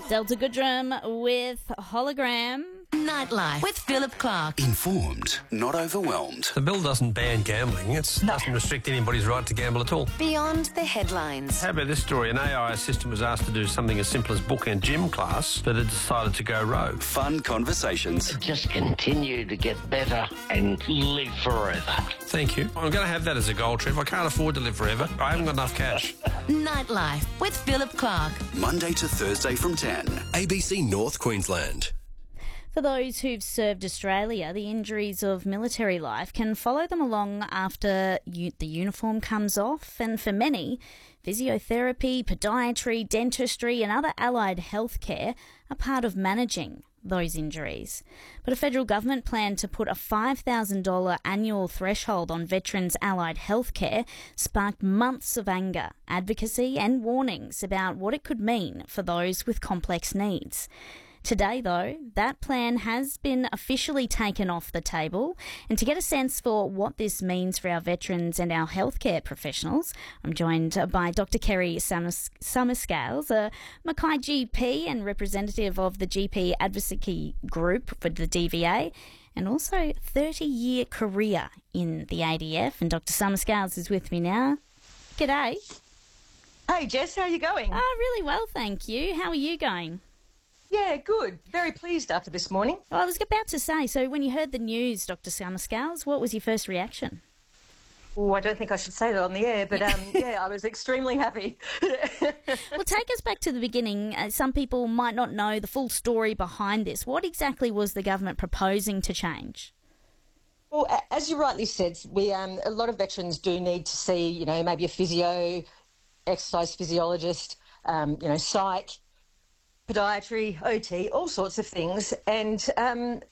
Delta Goodrum with Hologram. Nightlife with Philip Clark. Informed, not overwhelmed. The bill doesn't ban gambling. It doesn't restrict anybody's right to gamble at all. Beyond the headlines. How about this story? An AI assistant was asked to do something as simple as book a gym class, but it decided to go rogue. Fun conversations. Just continue to get better and live forever. Thank you. I'm going to have that as a goal, Trev. I can't afford to live forever. I haven't got enough cash. Nightlife with Philip Clark. Monday to Thursday from 10. ABC North Queensland. For those who've served Australia, the injuries of military life can follow them along after the uniform comes off, and for many, physiotherapy, podiatry, dentistry and other allied healthcare are part of managing those injuries. But a federal government plan to put a $5,000 annual threshold on veterans' allied healthcare sparked months of anger, advocacy and warnings about what it could mean for those with complex needs. Today, though, that plan has been officially taken off the table, and to get a sense for what this means for our veterans and our healthcare professionals, I'm joined by Dr. Kerry Summerscales, a Mackay GP and representative of the GP Advocacy Group for the DVA, and also 30-year career in the ADF. And Dr. Summerscales is with me now. G'day. Hey Jess, how are you going? Really well, thank you. How are you going? Yeah, good. Very pleased after this morning. Well, I was about to say, so when you heard the news, Dr. Summerscales, what was your first reaction? Oh, I don't think I should say that on the air, but yeah, I was extremely happy. Well, take us back to the beginning. Some people might not know the full story behind this. What exactly was the government proposing to change? Well, as you rightly said, a lot of veterans do need to see, maybe a physio, exercise physiologist, psych, podiatry, OT, all sorts of things. And